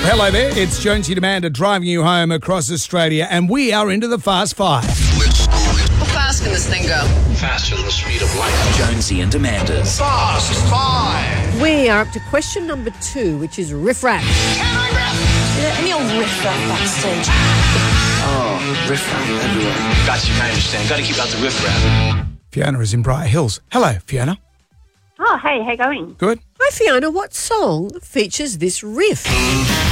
Hello there, it's Jonesy Demander driving you home across Australia, and we are into the Fast Five. How fast can this thing go? Faster than the speed of light. Jonesy and Amanda's Fast Five. We are up to question number 2, which is riff-raff. Is there any old riff-raff backstage? Oh, riff-raff everywhere. Got you, I understand. Got to keep out the riff-raff. Fiona is in Briar Hills. Hello, Fiona. Oh, hey, how you going? Good? Hi, Fiona. What song features this riff?